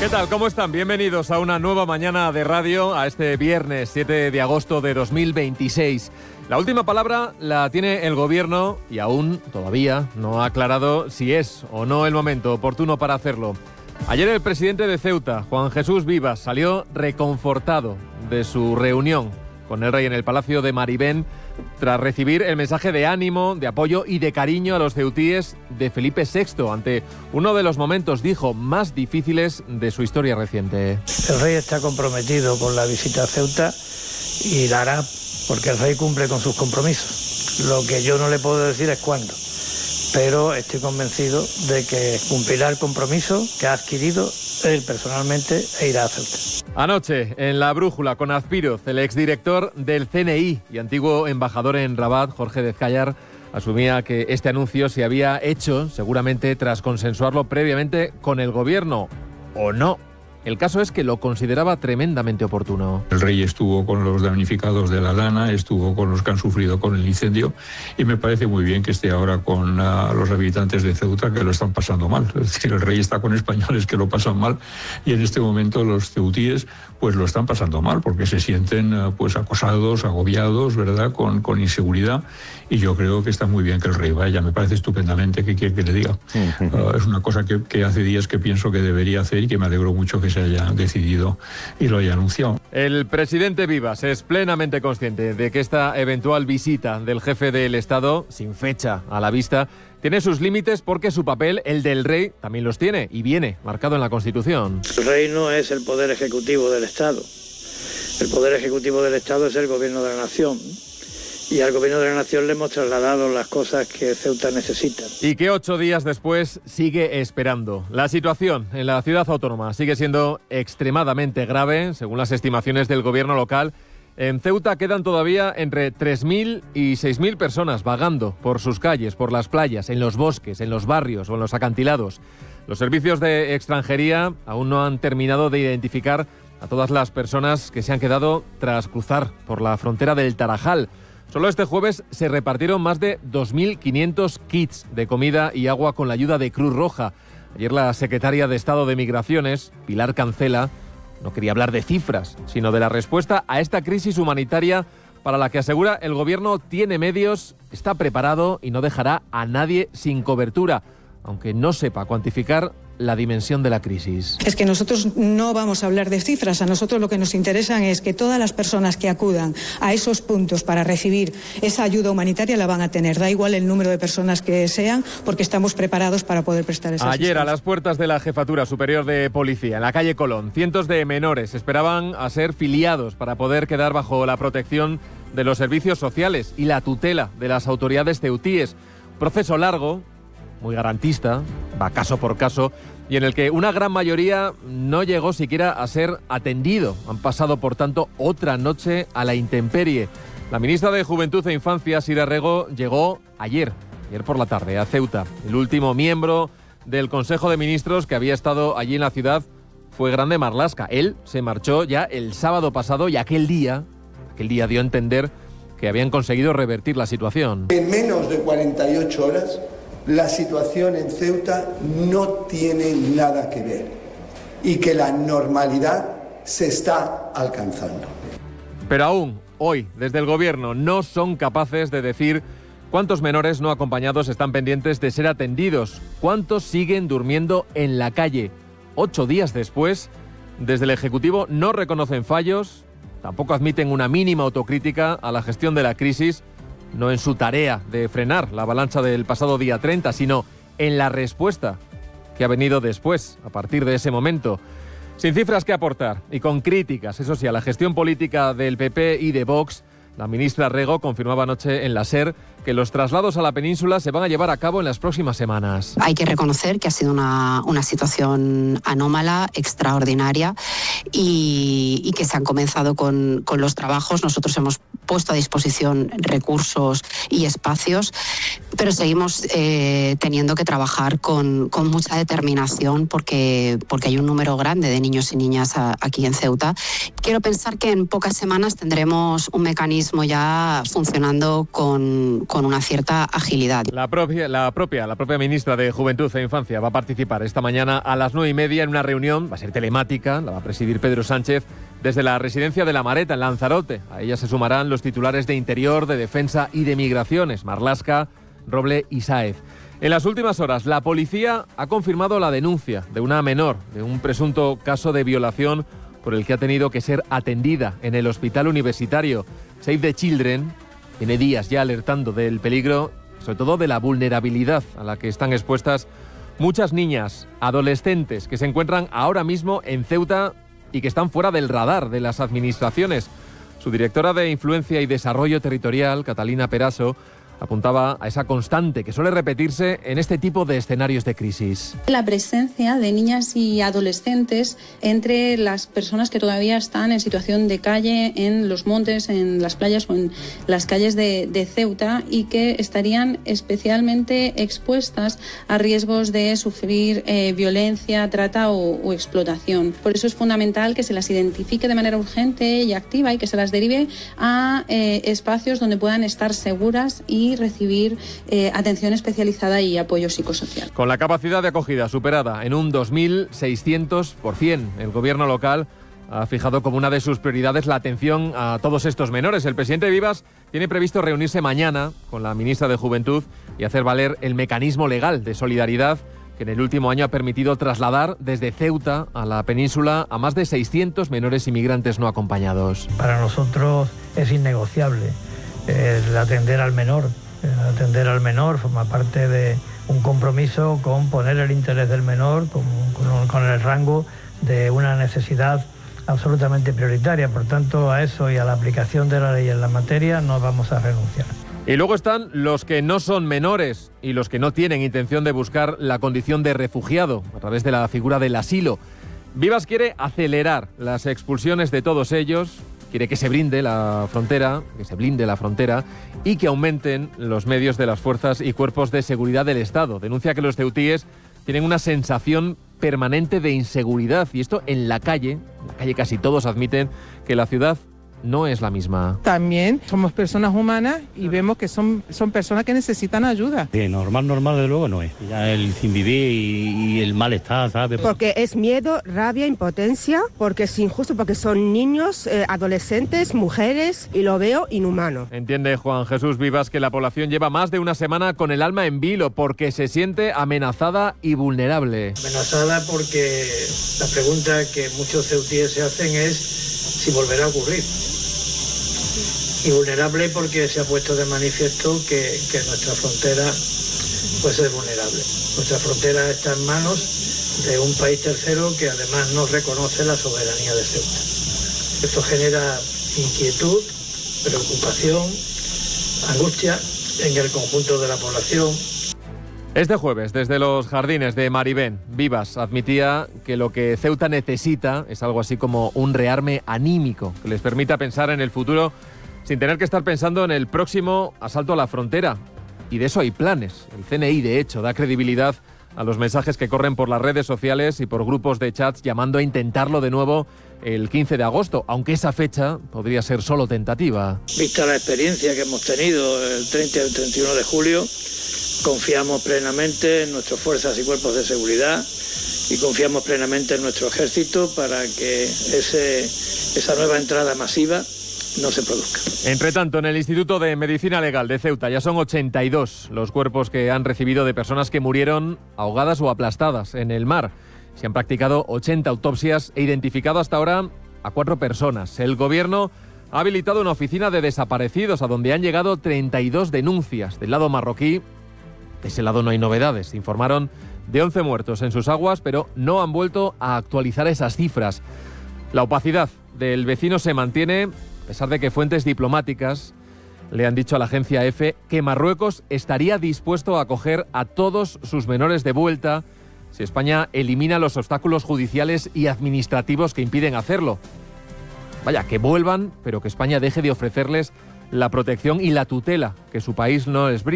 ¿Qué tal? ¿Cómo están? Bienvenidos a una nueva mañana de radio, a este viernes 7 de agosto de 2026. La última palabra la tiene el Gobierno y aún todavía no ha aclarado si es o no el momento oportuno para hacerlo. Ayer el presidente de Ceuta, Juan Jesús Vivas, salió reconfortado de su reunión con el rey en el Palacio de Maribén tras recibir el mensaje de ánimo, de apoyo y de cariño a los ceutíes de Felipe VI ante uno de los momentos, dijo, más difíciles de su historia reciente. El rey está comprometido con la visita a Ceuta y la hará porque el rey cumple con sus compromisos. Lo que yo no le puedo decir es cuándo, pero estoy convencido de que cumplirá el compromiso que ha adquirido él personalmente e irá a Ceuta. Anoche, en La Brújula, con Azpiroz, el exdirector del CNI y antiguo embajador en Rabat, Jorge Dezcayar, asumía que este anuncio se había hecho seguramente tras consensuarlo previamente con el Gobierno, o no. El caso es que lo consideraba tremendamente oportuno. El rey estuvo con los damnificados de la Dana, estuvo con los que han sufrido con el incendio y me parece muy bien que esté ahora con los habitantes de Ceuta que lo están pasando mal. Es decir, el rey está con españoles que lo pasan mal y en este momento los ceutíes pues lo están pasando mal porque se sienten pues acosados, agobiados, ¿verdad? Con inseguridad y yo creo que está muy bien que el rey vaya. Me parece estupendamente. ¿Qué quiere que le diga? Es una cosa que hace días que pienso que debería hacer y que me alegro mucho que se haya decidido y lo haya anunciado. El presidente Vivas es plenamente consciente de que esta eventual visita del jefe del Estado, sin fecha a la vista, tiene sus límites porque su papel, el del rey, también los tiene y viene marcado en la Constitución. El rey no es el poder ejecutivo del Estado. El poder ejecutivo del Estado es el gobierno de la nación. Y al Gobierno de la Nación le hemos trasladado las cosas que Ceuta necesita. Y que 8 días después sigue esperando. La situación en la ciudad autónoma sigue siendo extremadamente grave, según las estimaciones del Gobierno local. En Ceuta quedan todavía entre 3.000 y 6.000 personas vagando por sus calles, por las playas, en los bosques, en los barrios o en los acantilados. Los servicios de extranjería aún no han terminado de identificar a todas las personas que se han quedado tras cruzar por la frontera del Tarajal. Solo este jueves se repartieron más de 2.500 kits de comida y agua con la ayuda de Cruz Roja. Ayer la secretaria de Estado de Migraciones, Pilar Cancela, no quería hablar de cifras, sino de la respuesta a esta crisis humanitaria para la que asegura el Gobierno tiene medios, está preparado y no dejará a nadie sin cobertura, aunque no sepa cuantificar la dimensión de la crisis. Es que nosotros no vamos a hablar de cifras, a nosotros lo que nos interesa es que todas las personas que acudan a esos puntos para recibir esa ayuda humanitaria la van a tener, da igual el número de personas que sean, porque estamos preparados para poder prestar esa asistencia. Ayer a las puertas de la Jefatura Superior de Policía, en la calle Colón, cientos de menores esperaban a ser filiados para poder quedar bajo la protección de los servicios sociales y la tutela de las autoridades ceutíes. Proceso largo, muy garantista, va caso por caso, y en el que una gran mayoría no llegó siquiera a ser atendido. Han pasado, por tanto, otra noche a la intemperie. La ministra de Juventud e Infancia, Sira Rego, llegó ayer por la tarde, a Ceuta. El último miembro del Consejo de Ministros que había estado allí en la ciudad fue Grande Marlaska. Él se marchó ya el sábado pasado y aquel día dio a entender que habían conseguido revertir la situación. En menos de 48 horas... la situación en Ceuta no tiene nada que ver y que la normalidad se está alcanzando. Pero aún hoy, desde el Gobierno, no son capaces de decir cuántos menores no acompañados están pendientes de ser atendidos, cuántos siguen durmiendo en la calle. 8 días después, desde el Ejecutivo no reconocen fallos, tampoco admiten una mínima autocrítica a la gestión de la crisis, no en su tarea de frenar la avalancha del pasado día 30, sino en la respuesta que ha venido después, a partir de ese momento. Sin cifras que aportar y con críticas, eso sí, a la gestión política del PP y de Vox, la ministra Rego confirmaba anoche en la SER que los traslados a la península se van a llevar a cabo en las próximas semanas. Hay que reconocer que ha sido una situación anómala, extraordinaria y que se han comenzado con los trabajos. Nosotros hemos puesto a disposición recursos y espacios, pero seguimos teniendo que trabajar con mucha determinación porque hay un número grande de niños y niñas aquí en Ceuta. Quiero pensar que en pocas semanas tendremos un mecanismo ya funcionando con una cierta agilidad. La propia ministra de Juventud e Infancia va a participar esta mañana a las 9:30 en una reunión, va a ser telemática, la va a presidir Pedro Sánchez desde la residencia de La Mareta, en Lanzarote. A ella se sumarán los titulares de Interior, de Defensa y de Migraciones, Marlaska, Roble y Sáez. En las últimas horas, la policía ha confirmado la denuncia de una menor de un presunto caso de violación por el que ha tenido que ser atendida en el hospital universitario. Save the Children tiene días ya alertando del peligro, sobre todo de la vulnerabilidad a la que están expuestas muchas niñas, adolescentes que se encuentran ahora mismo en Ceuta y que están fuera del radar de las administraciones. Su directora de Influencia y Desarrollo Territorial, Catalina Peraso, apuntaba a esa constante que suele repetirse en este tipo de escenarios de crisis. La presencia de niñas y adolescentes entre las personas que todavía están en situación de calle, en los montes, en las playas o en las calles de Ceuta, y que estarían especialmente expuestas a riesgos de sufrir violencia, trata o explotación. Por eso es fundamental que se las identifique de manera urgente y activa y que se las derive a espacios donde puedan estar seguras y recibir atención especializada y apoyo psicosocial. Con la capacidad de acogida superada en un 2.600%, el gobierno local ha fijado como una de sus prioridades la atención a todos estos menores. El presidente Vivas tiene previsto reunirse mañana con la ministra de Juventud y hacer valer el mecanismo legal de solidaridad que en el último año ha permitido trasladar desde Ceuta a la península a más de 600 menores inmigrantes no acompañados. Para nosotros es innegociable el atender al menor. Atender al menor forma parte de un compromiso con poner el interés del menor con el rango de una necesidad absolutamente prioritaria. Por tanto, a eso y a la aplicación de la ley en la materia no vamos a renunciar. Y luego están los que no son menores y los que no tienen intención de buscar la condición de refugiado a través de la figura del asilo. Vivas quiere acelerar las expulsiones de todos ellos. Quiere que se blinde la frontera y que aumenten los medios de las fuerzas y cuerpos de seguridad del Estado. Denuncia que los ceutíes tienen una sensación permanente de inseguridad y esto en la calle casi todos admiten que la ciudad no es la misma. También somos personas humanas y vemos que son personas que necesitan ayuda. Normal de luego no es. Ya el sin vivir y el malestar, ¿sabes? Porque es miedo, rabia, impotencia, porque es injusto, porque son niños, adolescentes, mujeres, y lo veo inhumano. Entiende Juan Jesús Vivas que la población lleva más de una semana con el alma en vilo porque se siente amenazada y vulnerable. Amenazada porque la pregunta que muchos ceutíes se hacen es si volverá a ocurrir. Y vulnerable porque se ha puesto de manifiesto que nuestra frontera puede ser vulnerable. Nuestra frontera está en manos de un país tercero que además no reconoce la soberanía de Ceuta. Esto genera inquietud, preocupación, angustia en el conjunto de la población. Este jueves, desde los jardines de Maribén, Vivas admitía que lo que Ceuta necesita es algo así como un rearme anímico que les permita pensar en el futuro sin tener que estar pensando en el próximo asalto a la frontera. Y de eso hay planes. El CNI, de hecho, da credibilidad a los mensajes que corren por las redes sociales y por grupos de chats llamando a intentarlo de nuevo el 15 de agosto, aunque esa fecha podría ser solo tentativa. Vista la experiencia que hemos tenido el 30 y el 31 de julio, confiamos plenamente en nuestras fuerzas y cuerpos de seguridad y confiamos plenamente en nuestro ejército para que esa nueva entrada masiva no se produzca. Entre tanto, en el Instituto de Medicina Legal de Ceuta ya son 82 los cuerpos que han recibido de personas que murieron ahogadas o aplastadas en el mar. Se han practicado 80 autopsias e identificado hasta ahora a 4 personas. El gobierno ha habilitado una oficina de desaparecidos a donde han llegado 32 denuncias. Del lado marroquí, de ese lado no hay novedades. Informaron de 11 muertos en sus aguas, pero no han vuelto a actualizar esas cifras. La opacidad del vecino se mantiene, a pesar de que fuentes diplomáticas le han dicho a la agencia EFE que Marruecos estaría dispuesto a acoger a todos sus menores de vuelta si España elimina los obstáculos judiciales y administrativos que impiden hacerlo. Vaya, que vuelvan, pero que España deje de ofrecerles la protección y la tutela que su país no les brinda.